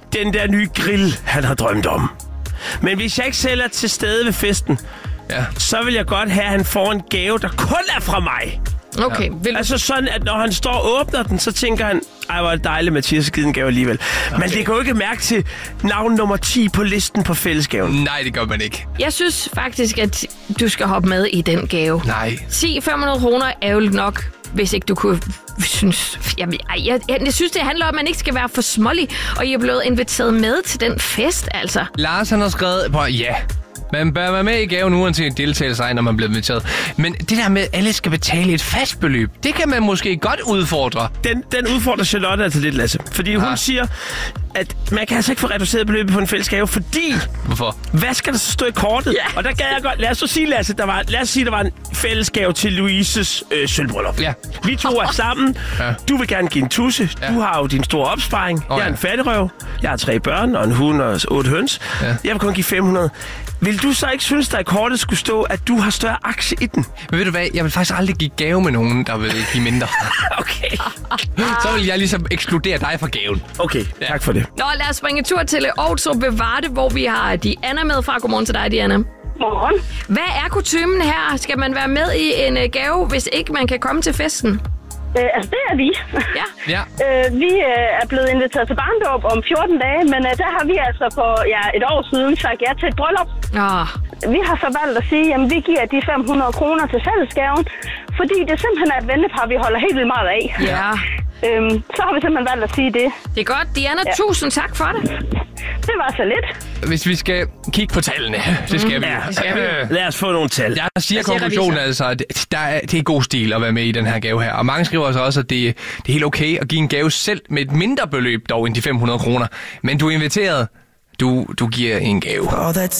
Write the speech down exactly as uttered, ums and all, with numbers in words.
den der nye grill, han har drømt om. Men hvis jeg ikke selv er til stede ved festen, ja. så vil jeg godt have, at han får en gave, der kun er fra mig. Okay. Ja. Vil... Altså sådan, at når han står og åbner den, så tænker han, ej, hvor er det dejligt, Mathias har givet en gave alligevel. Okay. Men det går jo ikke mærke til navn nummer ti på listen på fællesgaven. Nej, det gør man ikke. Jeg synes faktisk, at du skal hoppe med i den gave. Nej. ti fem hundrede kroner er jo nok, hvis ikke du kunne synes... Jamen, jeg, jeg, jeg synes, det handler om, at man ikke skal være for smålig, og I er blevet inviteret med til den fest, altså. Lars, han har skrevet på, ja... Man bør være med i gaven uanset deltagelse, når man bliver inviteret. Men det der med, at alle skal betale et fast beløb, det kan man måske godt udfordre. Den, den udfordrer Charlotte altså lidt, Lasse. Fordi hun ja. siger, at man kan altså ikke få reduceret beløbet på en fælles gave, fordi... Hvorfor? Hvad skal der så stå i kortet? Ja. Og der gad jeg godt... Lad os så sige, Lasse, der var, lad os sige, der var en fælles gave til Louises øh, sølvbryllup. Ja. Vi to er sammen. Ja. Du vil gerne give en tusse. Ja. Du har jo din store opsparing. Oh, jeg er ja. en fattigrøv. Jeg har tre børn og en hund og otte høns. Ja. Jeg vil kun give fem hundrede. Vil du så ikke synes, der i kortet skulle stå, at du har større aktie i den? Men ved du hvad? Jeg vil faktisk aldrig give gave med nogen, der vil give mindre. Okay. Så vil jeg ligesom ekskludere dig fra gaven. Okay, ja. Tak for det. Nå, lad os springe tur til Aarhus ved Varde, hvor vi har Diana med fra. Godmorgen til dig, Diana. Morgen. Hvad er kutymen her? Skal man være med i en gave, hvis ikke man kan komme til festen? Øh, altså, det er vi. Ja. ja. øh, vi øh, er blevet inviteret til barndåb om fjorten dage, men øh, der har vi altså for ja, et år siden sagt ja til et bryllup. Oh. Vi har så valgt at sige, at vi giver de fem hundrede kroner til fællesgaven, fordi det simpelthen er et vennepar, vi holder helt vildt meget af. Ja. Øhm, så har vi simpelthen valgt at sige det. Det er godt. Diana, ja. tusind tak for det. Det var så lidt. Hvis vi skal kigge på tallene, det skal mm, vi. Ja, det skal vi. Lad os få nogle tal. Jeg siger konklusionen altså, at der er, det er god stil at være med i den her gave her. Og mange skriver så også, at det, det er helt okay at give en gave selv med et mindre beløb dog end de fem hundrede kroner. Men du er inviteret. Du, du giver en gave.